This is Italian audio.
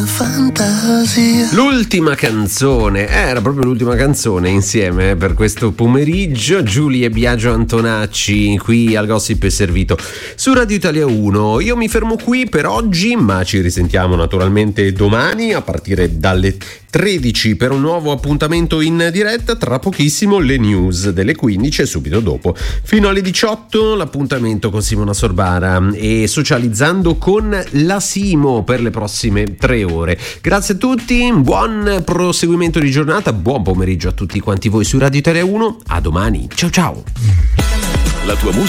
fantasia. L'ultima canzone, era proprio l'ultima canzone insieme per questo pomeriggio. Giulia e Biagio Antonacci qui al Gossip è servito su Radio Italia 1. Io mi fermo qui per oggi, ma ci risentiamo naturalmente domani a partire dalle 13 per un nuovo appuntamento in diretta. Tra pochissimo le news delle 15 e subito dopo fino alle 18 l'appuntamento con Simona Sorbara e Socializzando con la Simo per le prossime 3 ore. Grazie a tutti, buon proseguimento di giornata, buon pomeriggio a tutti quanti voi su Radio Italia 1. A domani, ciao ciao. La tua